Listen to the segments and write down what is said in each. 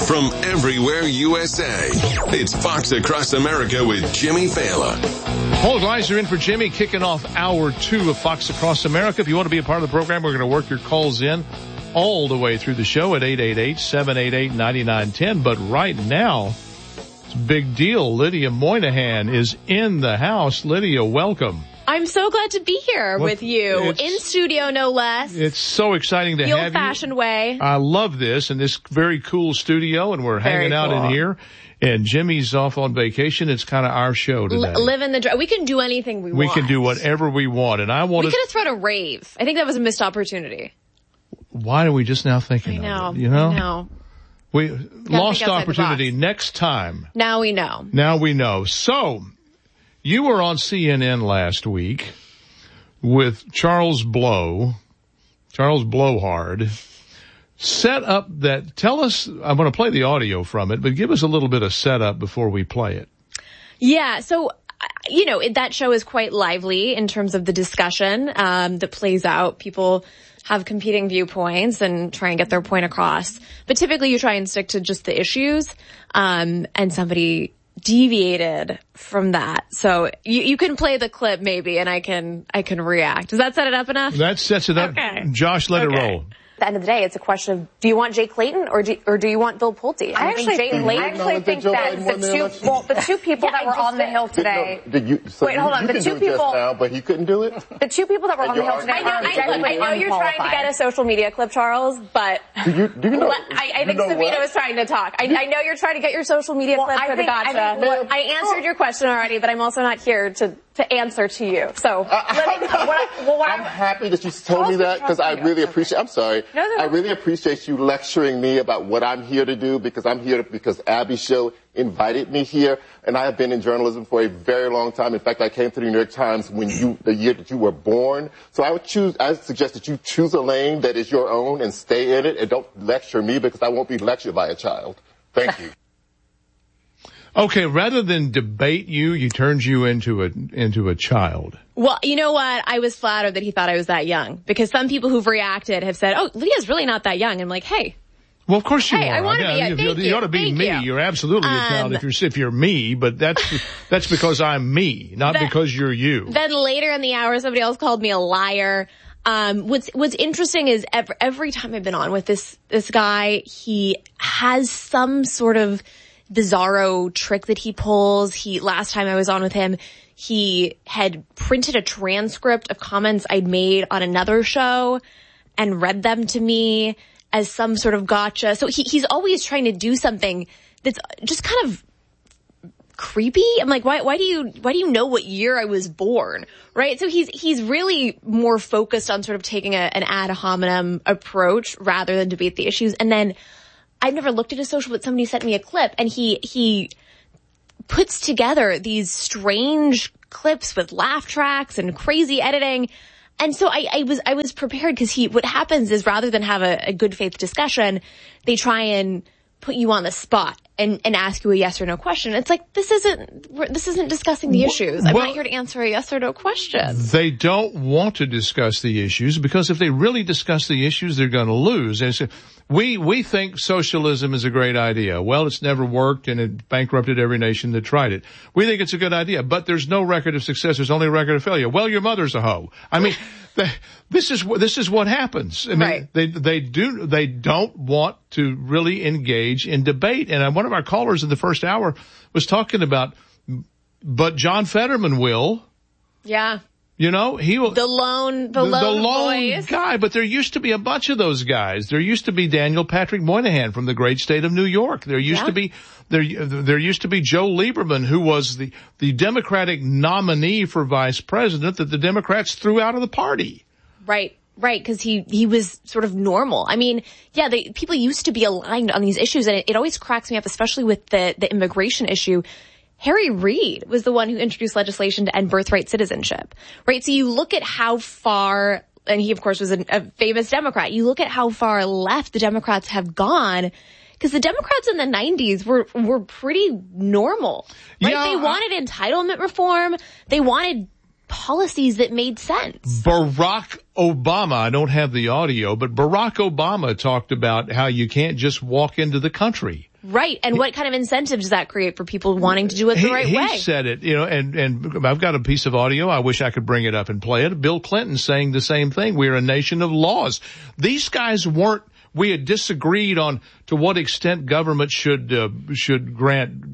from everywhere USA. It's Fox Across America with Jimmy Fallon. Paul Gleiser in for Jimmy, kicking off hour 2 of Fox Across America. If you want to be a part of the program, we're going to work your calls in all the way through the show at 888-788-9910. But right now, it's a big deal. Lydia Moynihan is in the house. Lydia, welcome. I'm so glad to be here with you, in studio no less. It's so exciting to have you. The old-fashioned way. I love this, and this very cool studio, and we're hanging out in here. And Jimmy's off on vacation. It's kind of our show today. Living the dream. We can do anything we want. We can do whatever we want, and we could have thrown a rave. I think that was a missed opportunity. Why are we just now thinking of it? You know? I know. We lost opportunity. Next time. Now we know. So, you were on CNN last week with Charles Blowhard. Set up that, tell us, I'm going to play the audio from it, but give us a little bit of setup before we play it. Yeah, so, that show is quite lively in terms of the discussion that plays out. People have competing viewpoints and try and get their point across. But typically you try and stick to just the issues, and somebody deviated from that. So you can play the clip maybe and I can react. Does that set it up enough? That sets it up. Okay. Josh, let it roll. At the end of the day, it's a question of, do you want Jay Clayton or do you want Bill Pulte? I actually think that the two people that were on the Hill today. Wait, hold on. The two people now, but he couldn't do it. The two people that were on the Hill today. I know you're trying to get a social media clip, Charles, but do you know? I think Savita was trying to talk. I know you're trying to get your social media clip for the gotcha. I answered your question already, but I'm also not here to answer to you. So I'm happy that you told me that because I really appreciate. I'm sorry. I really appreciate you lecturing me about what I'm here to do because I'm here because Abby's show invited me here, and I have been in journalism for a very long time. In fact, I came to the New York Times the year that you were born. So I suggest that you choose a lane that is your own and stay in it, and don't lecture me because I won't be lectured by a child. Thank you. Okay, rather than debate you turned you into a child. Well, you know what? I was flattered that he thought I was that young because some people who've reacted have said, "Oh, Lydia's really not that young." I'm like, "Hey." Well, of course you are. I want to be. You ought to be me. You're absolutely a child if you're me, but that's because I'm me, not because you're you. Then later in the hour, somebody else called me a liar. What's interesting is every time I've been on with this guy, he has some sort of bizarro trick that he pulls. Last time I was on with him, he had printed a transcript of comments I'd made on another show and read them to me as some sort of gotcha. So he's always trying to do something that's just kind of creepy. I'm like, why do you know what year I was born? Right? So he's really more focused on sort of taking an ad hominem approach rather than debate the issues. And then I've never looked at his social, but somebody sent me a clip and he puts together these strange clips with laugh tracks and crazy editing. And so I was prepared because what happens is rather than have a good faith discussion, they try and put you on the spot and ask you a yes or no question. It's like, this isn't discussing the issues. I'm not here to answer a yes or no question. They don't want to discuss the issues because if they really discuss the issues, they're going to lose. And so we think socialism is a great idea. Well, it's never worked and it bankrupted every nation that tried it. We think it's a good idea, but there's no record of success. There's only a record of failure. Well, your mother's a hoe. I mean, this is what happens. I mean, right. They don't want to really engage in debate. And one of our callers in the first hour was talking about, but John Fetterman will. Yeah. You know, he will. The lone voice. Guy, but there used to be a bunch of those guys. There used to be Daniel Patrick Moynihan from the great state of New York. There used to be Joe Lieberman, who was the Democratic nominee for vice president that the Democrats threw out of the party. Right, because he was sort of normal. I mean, people used to be aligned on these issues, and it always cracks me up, especially with the immigration issue. Harry Reid was the one who introduced legislation to end birthright citizenship, right? So you look at how far, and he of course was a famous Democrat, you look at how far left the Democrats have gone, because the Democrats in the 90s were pretty normal, right? Yeah, they wanted entitlement reform. They wanted policies that made sense. Barack Obama, I don't have the audio, but Barack Obama talked about how you can't just walk into the country. Right. And what kind of incentive does that create for people wanting to do it the right way? He said it, and I've got a piece of audio. I wish I could bring it up and play it. Bill Clinton saying the same thing. We're a nation of laws. These guys weren't, we had disagreed on to what extent government should grant,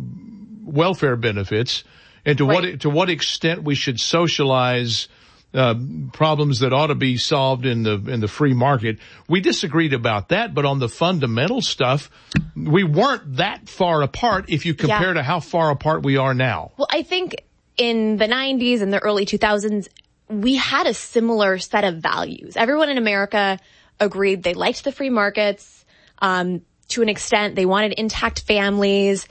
welfare benefits and to what extent we should socialize problems that ought to be solved in the free market. We disagreed about that, but on the fundamental stuff, we weren't that far apart if you compare to how far apart we are now. Well, I think in the 90s and the early 2000s, we had a similar set of values. Everyone in America agreed they liked the free markets to an extent. They wanted intact families.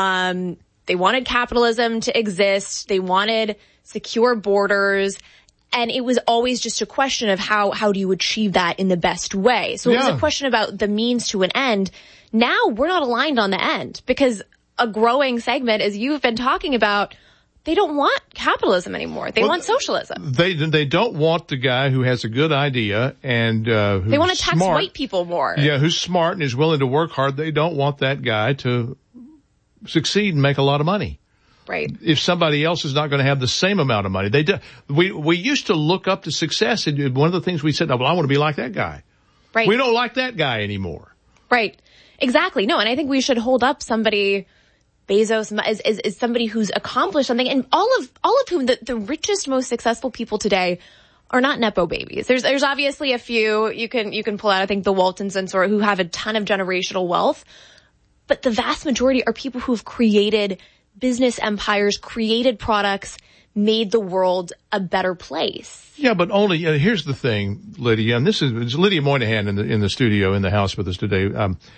They wanted capitalism to exist. They wanted secure borders. And it was always just a question of how do you achieve that in the best way. So it was a question about the means to an end. Now we're not aligned on the end because a growing segment, as you've been talking about, they don't want capitalism anymore. They want socialism. They don't want the guy who has a good idea and who's they want to tax smart. White people more. Yeah, who's smart and is willing to work hard. They don't want that guy to succeed and make a lot of money. Right. If somebody else is not going to have the same amount of money. We used to look up to success, and one of the things we said, well, I want to be like that guy. Right. We don't like that guy anymore. Right. Exactly. No, and I think we should hold up somebody, Bezos, as somebody who's accomplished something, and all of whom, the richest, most successful people today are not Nepo babies. There's obviously a few you can pull out, I think the Waltons and sort of who have a ton of generational wealth, but the vast majority are people who've created business empires, created products, made the world a better place. Yeah, but only, here's the thing, Lydia, and this is Lydia Moynihan in the studio in the house with us today.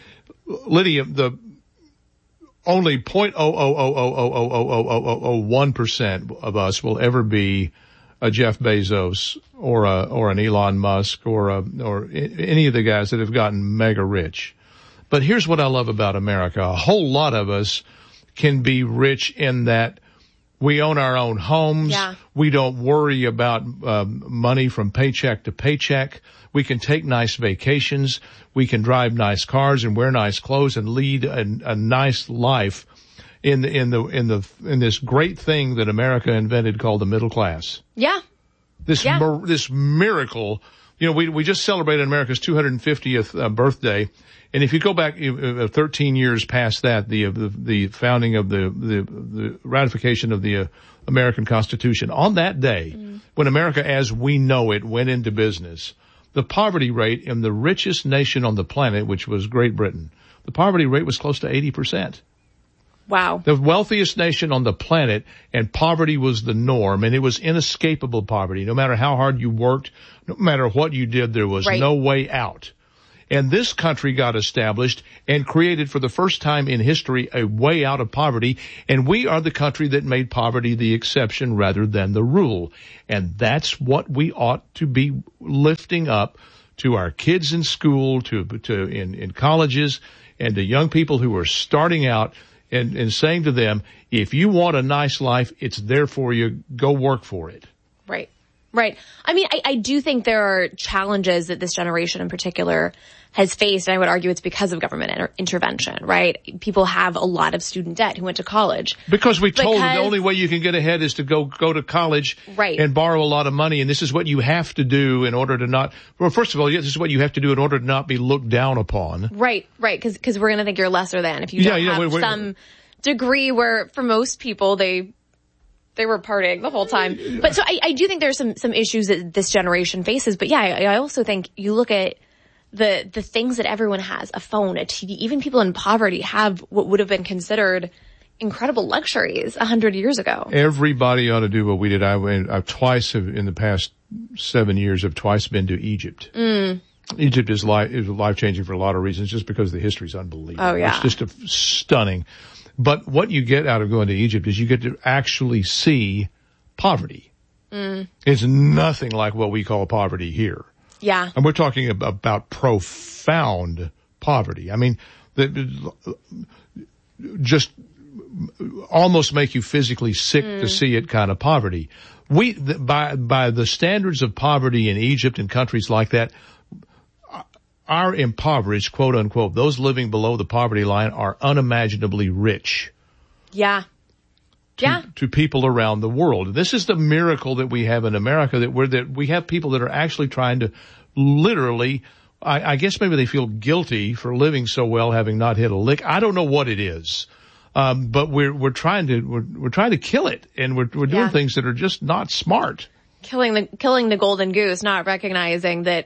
Lydia, the only 0.0000001% of us will ever be a Jeff Bezos or an Elon Musk or any of the guys that have gotten mega rich. But here's what I love about America. A whole lot of us can be rich in that we own our own homes. Yeah. We don't worry about money from paycheck to paycheck. We can take nice vacations. We can drive nice cars and wear nice clothes and lead a nice life in this great thing that America invented called the middle class. Yeah. This miracle. We just celebrated America's 250th birthday. And if you go back 13 years past that, the founding of the ratification of the American Constitution, on that day, when America as we know it went into business, the poverty rate in the richest nation on the planet, which was Great Britain, the poverty rate was close to 80%. Wow. The wealthiest nation on the planet, and poverty was the norm, and it was inescapable poverty. No matter how hard you worked, no matter what you did, there was no way out. And this country got established and created for the first time in history a way out of poverty. And we are the country that made poverty the exception rather than the rule. And that's what we ought to be lifting up to our kids in school, in colleges, and to young people who are starting out and saying to them, if you want a nice life, it's there for you. Go work for it. Right. Right. I mean, I do think there are challenges that this generation in particular has faced, and I would argue it's because of government intervention, right? People have a lot of student debt who went to college. Because we told them the only way you can get ahead is to go to college and borrow a lot of money, and this is what you have to do in order to not, well, first of all, this is what you have to do in order to not be looked down upon. Right, because we're going to think you're lesser than if you don't have some degree where for most people they were partying the whole time. But so I do think there's some issues that this generation faces. But yeah, I also think you look at the things that everyone has, a phone, a TV, even people in poverty have what would have been considered incredible luxuries 100 years ago. Everybody ought to do what we did. I twice have, in the past 7 years, have twice been to Egypt. Egypt is life-changing for a lot of reasons, just because the history is unbelievable. Oh, yeah. It's just stunning. But what you get out of going to Egypt is you get to actually see poverty. It's nothing like what we call poverty here. Yeah. And we're talking about profound poverty. I mean, just almost make you physically sick to see it kind of poverty. By the standards of poverty in Egypt and countries like that, our impoverished, quote unquote, those living below the poverty line are unimaginably rich. Yeah. To people around the world. This is the miracle that we have in America, that we have people that are actually trying to literally, I guess maybe they feel guilty for living so well, having not hit a lick. I don't know what it is. But we're trying to kill it, and we're doing things that are just not smart. Killing the golden goose, not recognizing that,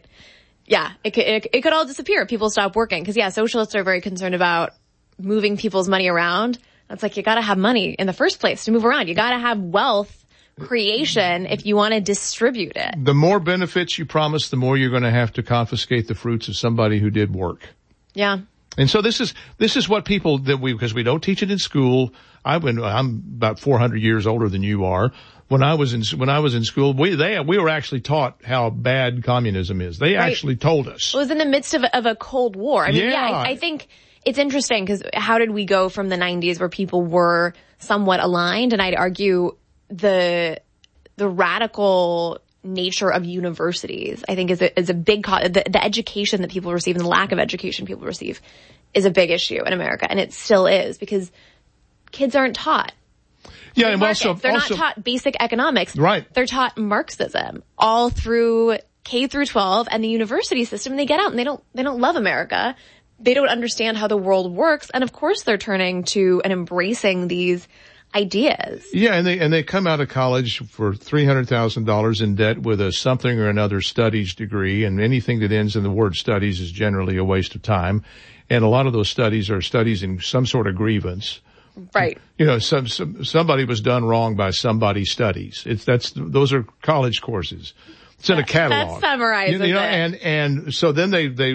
it could all disappear if people stop working. Cause socialists are very concerned about moving people's money around. That's like, you gotta have money in the first place to move around. You gotta have wealth creation if you want to distribute it. The more benefits you promise, the more you're going to have to confiscate the fruits of somebody who did work. Yeah. And so this is what people because we don't teach it in school. I'm about 400 years older than you are. When I was in school, we were actually taught how bad communism is. They actually told us. It was in the midst of a Cold War. I mean, I think it's interesting because how did we go from the 90s where people were somewhat aligned? And I'd argue the radical nature of universities, I think, is a big cause. The education that people receive and the lack of education people receive is a big issue in America, and it still is because kids aren't taught. Yeah, and they're not taught basic economics. Right. They're taught Marxism all through K through 12 and the university system. And they get out and they don't love America. They don't understand how the world works, and of course they're turning to and embracing these ideas. Yeah, and they come out of college for $300,000 in debt with a something or another studies degree, and anything that ends in the word studies is generally a waste of time. And a lot of those studies are studies in some sort of grievance. Right. Somebody was done wrong by somebody's studies. Those are college courses. It's in a catalog. That summarizes it. And so then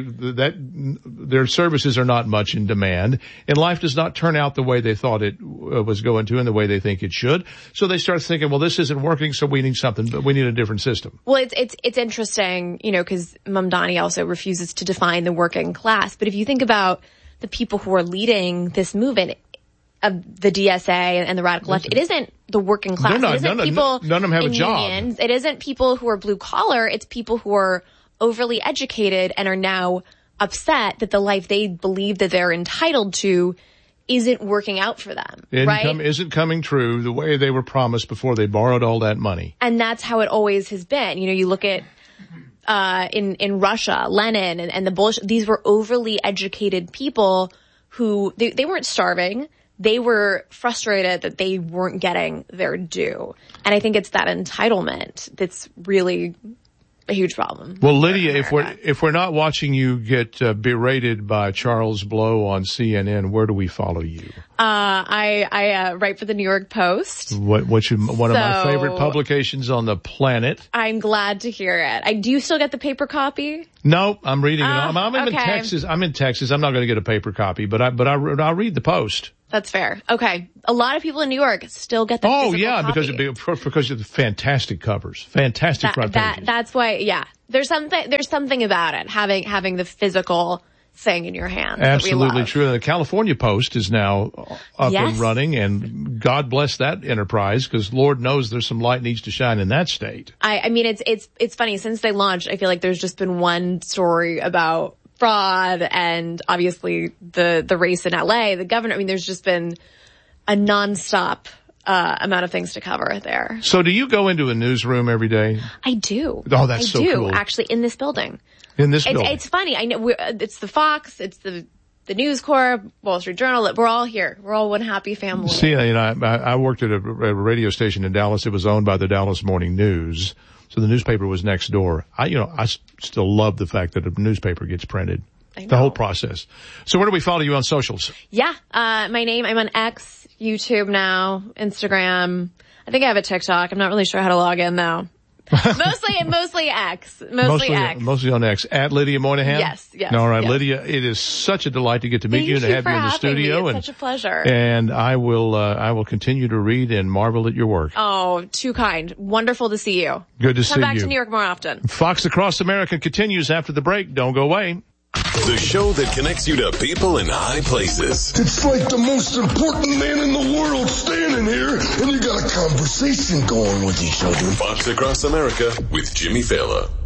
their services are not much in demand, and life does not turn out the way they thought it was going to and the way they think it should. So they start thinking, well, this isn't working, so we need something, but we need a different system. Well, it's interesting, because Mamdani also refuses to define the working class. But if you think about the people who are leading this movement of the DSA and the radical left, it isn't the working class. None of them have a job. Unions. It isn't people who are blue collar. It's people who are overly educated and are now upset that the life they believe that they're entitled to isn't working out for them. Income isn't coming true the way they were promised before they borrowed all that money. And that's how it always has been. You look at in Russia, Lenin and the Bolsheviks. These were overly educated people who they weren't starving. They were frustrated that they weren't getting their due. And I think it's that entitlement that's really a huge problem. Well, Lydia, if we're not watching you get berated by Charles Blow on CNN, where do we follow you? I write for the New York Post. One of my favorite publications on the planet. I'm glad to hear it. Do you still get the paper copy? No, I'm reading it. I'm in Texas. I'm in Texas. I'm not going to get a paper copy, but I'll read the Post. That's fair. Okay. A lot of people in New York still get the physical copy. because of the fantastic covers. Fantastic front pages. That's why, There's something about it, having the physical thing in your hands. Absolutely true. The California Post is now up and running, and God bless that enterprise, because Lord knows there's some light needs to shine in that state. I mean, it's funny. Since they launched, I feel like there's just been one story about fraud and obviously the race in LA, the governor. I mean, there's just been a nonstop amount of things to cover there. So do you go into a newsroom every day? I do. Oh, that's so cool. Actually, in this building. It's funny. I know it's the Fox, it's the News Corp, Wall Street Journal. We're all here. We're all one happy family. See, I worked at a radio station in Dallas. It was owned by the Dallas Morning News. So the newspaper was next door. I still love the fact that a newspaper gets printed. The whole process. So where do we follow you on socials? Yeah. My name, I'm on X, YouTube now, Instagram. I think I have a TikTok. I'm not really sure how to log in though. Mostly X. Mostly on X. At Lydia Moynihan? Yes. All right, yes. Lydia, it is such a delight to get to meet you and to have you in the studio. It's such a pleasure. And I will continue to read and marvel at your work. Oh, too kind. Wonderful to see you. Good to see you. Come back to New York more often. Fox Across America continues after the break. Don't go away. The show that connects you to people in high places. It's like the most important man in the world standing here, and you got a conversation going with each other. Fox Across America with Jimmy Fallon.